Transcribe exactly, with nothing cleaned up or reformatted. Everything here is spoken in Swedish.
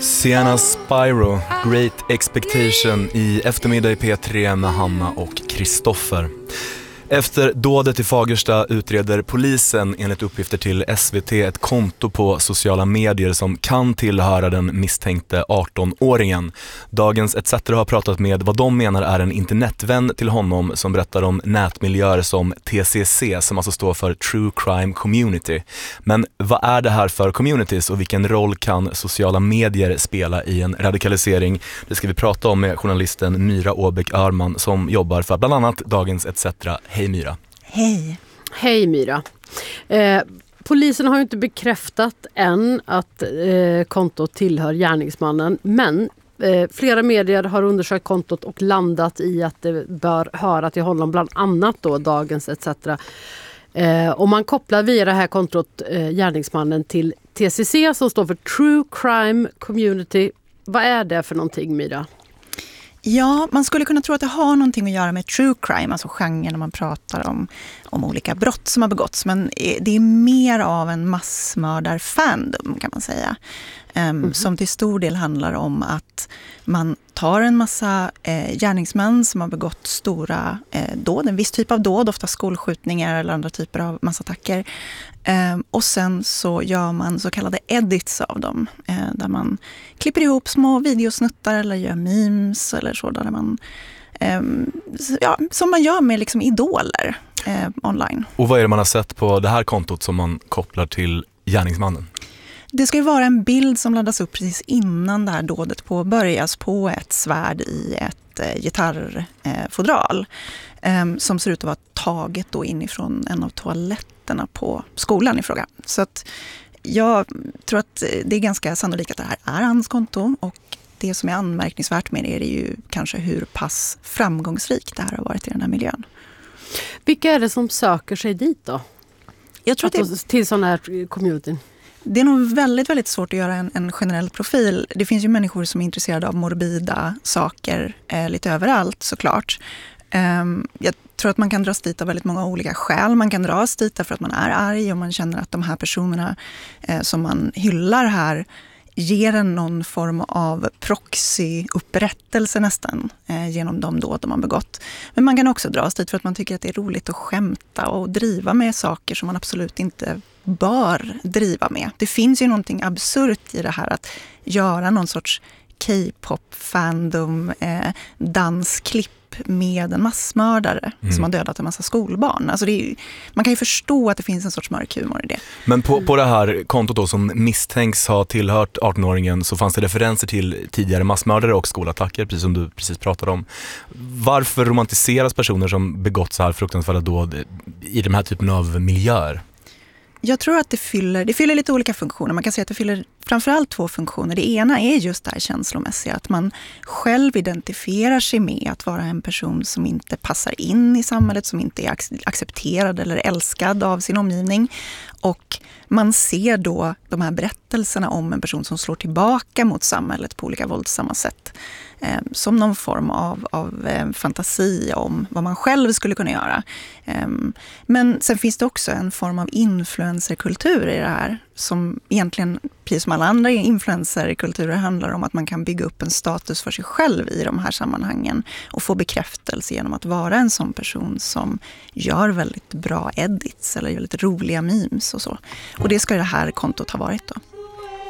Sienna Spyro, Great Expectation i eftermiddag i P tre med Hanna och Kristoffer. Efter dådet i Fagersta utreder polisen enligt uppgifter till S V T ett konto på sociala medier som kan tillhöra den misstänkte arton-åringen. Dagens E T C har pratat med vad de menar är en internetvän till honom som berättar om nätmiljöer som T C C, som alltså står för True Crime Community. Men vad är det här för communities och vilken roll kan sociala medier spela i en radikalisering? Det ska vi prata om med journalisten Myra Åbäck-Örman som jobbar för bland annat Dagens E T C. Hej Myra. Hej. Hej Myra. Eh, polisen har ju inte bekräftat än att eh, kontot tillhör gärningsmannen, men eh, flera medier har undersökt kontot och landat i att det bör höra till honom, bland annat då Dagens E T C. Eh, och man kopplar via det här kontot eh, gärningsmannen till T C C som står för True Crime Community. Vad är det för någonting, Myra? Ja, man skulle kunna tro att det har någonting att göra med true crime, alltså genren när man pratar om, om olika brott som har begåtts. Men det är mer av en massmördarfandom kan man säga. Um, mm. Som till stor del handlar om att man tar en massa eh, gärningsmän som har begått stora eh, dåd, en viss typ av dåd, ofta skolskjutningar eller andra typer av massattacker. Um, och sen så gör man så kallade edits av dem, eh, där man klipper ihop små videosnuttar eller gör memes eller så, där man, eh, ja, som man gör med liksom idoler eh, online. Och vad är det man har sett på det här kontot som man kopplar till gärningsmannen? Det ska ju vara en bild som laddas upp precis innan det här dådet påbörjas på ett svärd i ett eh, gitarrfodral eh, som ser ut att vara taget då inifrån en av toaletterna på skolan i fråga. Så att jag tror att det är ganska sannolikt att det här är hans konto, och det som är anmärkningsvärt med det är ju kanske hur pass framgångsrikt det här har varit i den här miljön. Vilka är det som söker sig dit då? Jag tror att att det... till sådana här communityn? Det är nog väldigt, väldigt svårt att göra en, en generell profil. Det finns ju människor som är intresserade av morbida saker eh, lite överallt såklart. Um, jag tror att man kan dras dit av väldigt många olika skäl. Man kan dras dit därför att man är arg och man känner att de här personerna eh, som man hyllar här ger en någon form av proxy-upprättelse nästan eh, genom de dåd de har begått. Men man kan också dras dit för att man tycker att det är roligt att skämta och driva med saker som man absolut inte bör driva med. Det finns ju någonting absurt i det här att göra någon sorts K-pop-fandom eh, dansklipp med en massmördare mm. som har dödat en massa skolbarn. Alltså det är ju, man kan ju förstå att det finns en sorts mörk humor i det. Men på, på det här kontot då, som misstänks ha tillhört arton-åringen, så fanns det referenser till tidigare massmördare och skolattacker, precis som du precis pratade om. Varför romantiseras personer som begått så här fruktansvärda dåd i den här typen av miljöer? Jag tror att det fyller, det fyller lite olika funktioner. Man kan säga att det fyller framförallt två funktioner. Det ena är just det här känslomässiga, att man själv identifierar sig med att vara en person som inte passar in i samhället, som inte är accepterad eller älskad av sin omgivning. Och man ser då de här berättelserna om en person som slår tillbaka mot samhället på olika våldsamma sätt. Eh, som någon form av, av eh, fantasi om vad man själv skulle kunna göra. Eh, men sen finns det också en form av influencerkultur i det här, som egentligen, precis som alla andra influencerkulturer, handlar om att man kan bygga upp en status för sig själv i de här sammanhangen och få bekräftelse genom att vara en sån person som gör väldigt bra edits eller gör lite roliga memes och så. Och det ska det här kontot ha varit då.